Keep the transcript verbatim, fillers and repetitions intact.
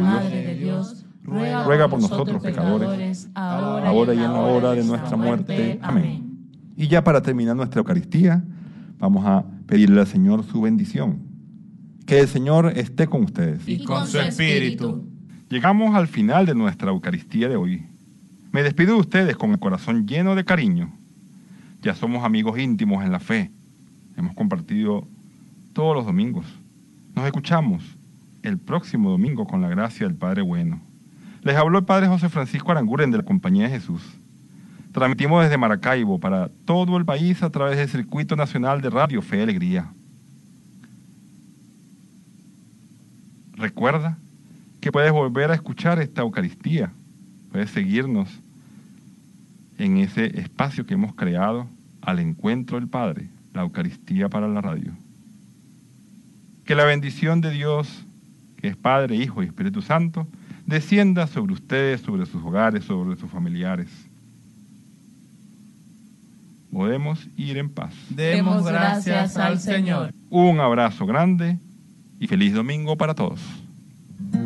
Madre de Dios, ruega, ruega por nosotros pecadores, ahora, ahora y en la hora de nuestra muerte. Amén. Y ya para terminar nuestra Eucaristía, vamos a pedirle al Señor su bendición. Que el Señor esté con ustedes. Y con su espíritu. Llegamos al final de nuestra Eucaristía de hoy. Me despido de ustedes con el corazón lleno de cariño. Ya somos amigos íntimos en la fe. Hemos compartido todos los domingos. Nos escuchamos el próximo domingo con la gracia del Padre Bueno. Les habló el Padre José Francisco Aranguren de la Compañía de Jesús. Transmitimos desde Maracaibo para todo el país a través del Circuito Nacional de Radio Fe y Alegría. Recuerda que puedes volver a escuchar esta Eucaristía. Puedes seguirnos en ese espacio que hemos creado al encuentro del Padre, la Eucaristía para la radio. Que la bendición de Dios, que es Padre, Hijo y Espíritu Santo, descienda sobre ustedes, sobre sus hogares, sobre sus familiares. Podemos ir en paz. Demos gracias al Señor. Un abrazo grande y feliz domingo para todos.